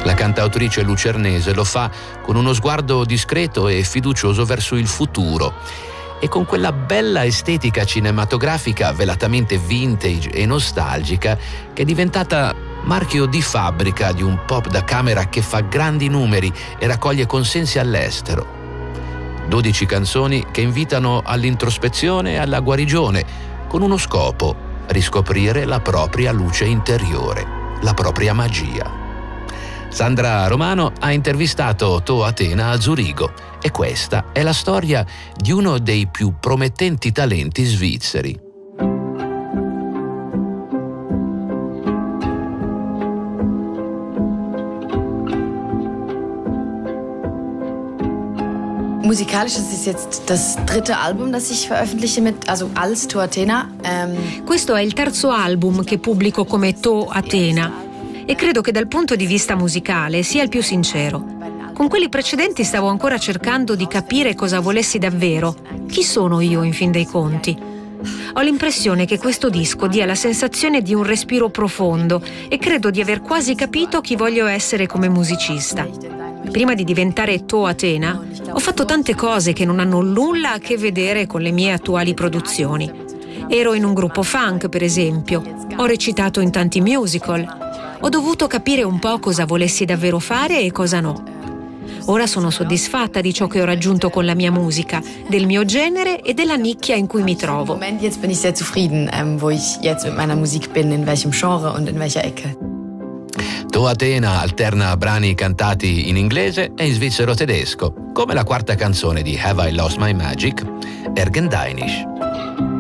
La cantautrice lucernese lo fa con uno sguardo discreto e fiducioso verso il futuro e con quella bella estetica cinematografica velatamente vintage e nostalgica che è diventata marchio di fabbrica di un pop da camera che fa grandi numeri e raccoglie consensi all'estero. 12 canzoni che invitano all'introspezione e alla guarigione, con uno scopo: riscoprire la propria luce interiore, la propria magia. Sandra Romano ha intervistato To Atena a Zurigo e questa è la storia di uno dei più promettenti talenti svizzeri. Musikalisch ist es jetzt das dritte Album, das ich veröffentliche als To Atena. Questo è il terzo album che pubblico come To Atena e credo che dal punto di vista musicale sia il più sincero. Con quelli precedenti stavo ancora cercando di capire cosa volessi davvero. Chi sono io in fin dei conti? Ho l'impressione che questo disco dia la sensazione di un respiro profondo e credo di aver quasi capito chi voglio essere come musicista. Prima di diventare To Atena, ho fatto tante cose che non hanno nulla a che vedere con le mie attuali produzioni. Ero in un gruppo funk, per esempio. Ho recitato in tanti musical. Ho dovuto capire un po' cosa volessi davvero fare e cosa no. Ora sono soddisfatta di ciò che ho raggiunto con la mia musica, del mio genere e della nicchia in cui mi trovo. Jetzt bin ich sehr zufrieden, wo ich jetzt mit meiner Musik bin, in welchem Genre und in welcher Ecke. To Atena alterna brani cantati in inglese e in svizzero tedesco, come la quarta canzone di Have I Lost My Magic, Ergendeinisch.